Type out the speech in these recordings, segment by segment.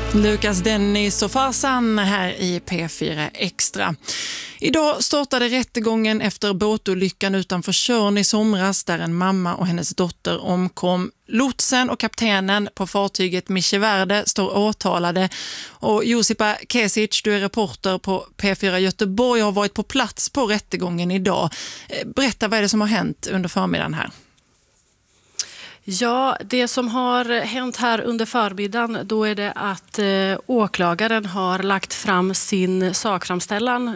Lukas Dennis och farsan här i P4 Extra. Idag startade rättegången efter båtolyckan utanför Tjörn i somras där en mamma och hennes dotter omkom. Lotsen och kaptenen på fartyget Mische Verde står åtalade. Och Josipa Kesic, du är reporter på P4 Göteborg och har varit på plats på rättegången idag. Berätta, vad är det som har hänt under förmiddagen här? Ja, det som har hänt här under förmiddagen, då är det att åklagaren har lagt fram sin sakframställan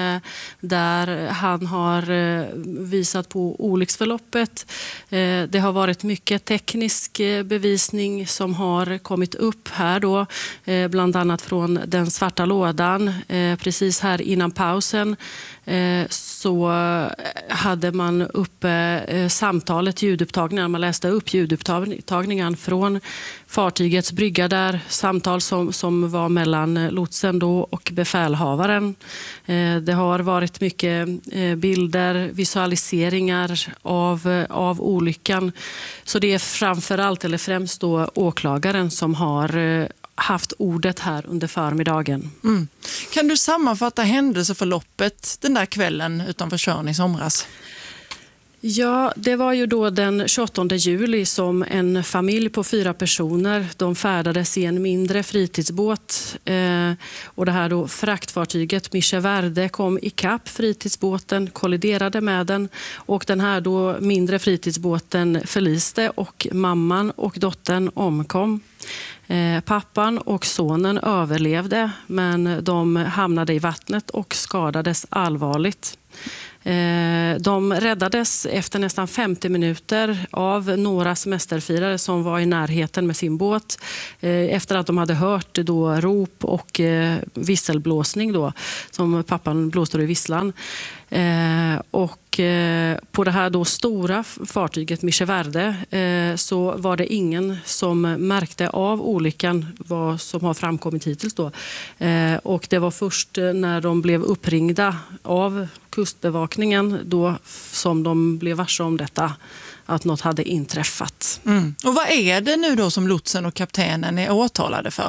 där han har visat på olycksförloppet. Det har varit mycket teknisk bevisning som har kommit upp här då, bland annat från den svarta lådan. Precis här innan pausen så hade man uppe samtalet, ljudupptagningen, man läste upp ljudupptagningen från fartygets brygga där, samtal som var mellan lotsen då och befälhavaren. Det har varit mycket bilder, visualiseringar av olyckan. Så det är framförallt, eller främst då, åklagaren som har haft ordet här under förmiddagen. Mm. Kan du sammanfatta händelseförloppet den där kvällen utanför Tjörn i somras? Ja, det var ju då den 28 juli som en familj på 4 personer, de färdades i en mindre fritidsbåt och det här då fraktfartyget Mische Verde kom ikapp fritidsbåten, kolliderade med den och den här då mindre fritidsbåten förliste och mamman och dottern omkom. Pappan och sonen överlevde, men de hamnade i vattnet och skadades allvarligt. De räddades efter nästan 50 minuter av några semesterfirare som var i närheten med sin båt efter att de hade hört då rop och visselblåsning då, som pappan blåste i visslan. Och på det här då stora fartyget Mische Verde så var det ingen som märkte av olyckan, vad som har framkommit hittills då. Och det var först när de blev uppringda av kustbevakningen då som de blev varse om detta, att något hade inträffat. Mm. Och vad är det nu då som lotsen och kaptenen är åtalade för?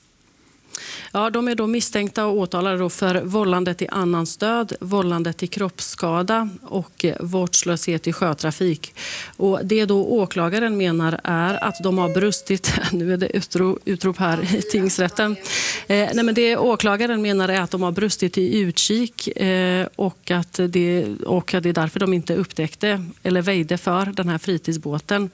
Ja, de är då misstänkta och åtalade då för vållande till annans död, vållande till kroppsskada och vårdslöshet i sjötrafik. Och det då åklagaren menar är att de har brustit, nu är det utrop här i tingsrätten. Men det åklagaren menar är att de har brustit i utkik och att det är därför de inte upptäckte eller väjde för den här fritidsbåten.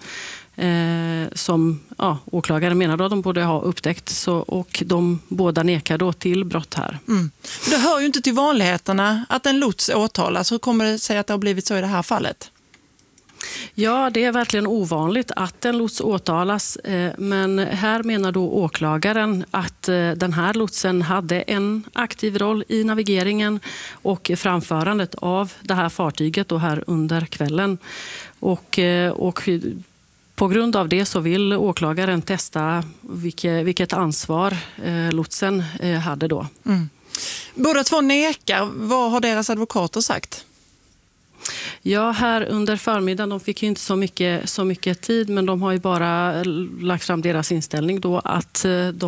Som åklagaren menar då de borde ha upptäckt, och de båda nekar då till brott här. Mm. Det hör ju inte till vanligheterna att en lots åtalas. Hur kommer det sig att det har blivit så i det här fallet? Ja, det är verkligen ovanligt att en lots åtalas, men här menar då åklagaren att den här lotsen hade en aktiv roll i navigeringen och framförandet av det här fartyget då här under kvällen. Och på grund av det så vill åklagaren testa vilket ansvar lotsen hade då. Mm. Båda två nekar. Vad har deras advokater sagt? Ja, här under förmiddagen, de fick ju inte så mycket tid, men de har ju bara lagt fram deras inställning då att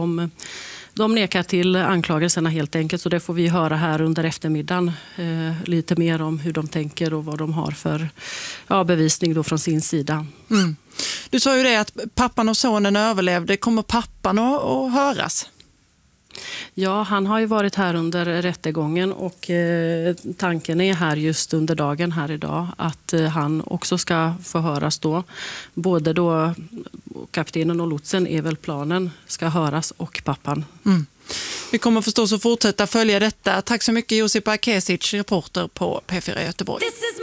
de nekar till anklagelserna helt enkelt, så det får vi höra här under eftermiddagen lite mer om hur de tänker och vad de har för bevisning då från sin sida. Mm. Du sa ju det att pappan och sonen överlevde. Kommer pappan att höras? Ja, han har ju varit här under rättegången och tanken är här just under dagen här idag att han också ska få höras då. Både då kaptenen och lotsen är väl planen ska höras och pappan. Mm. Vi kommer förstås att fortsätta följa detta. Tack så mycket Josipa Kesic, reporter på P4 Göteborg.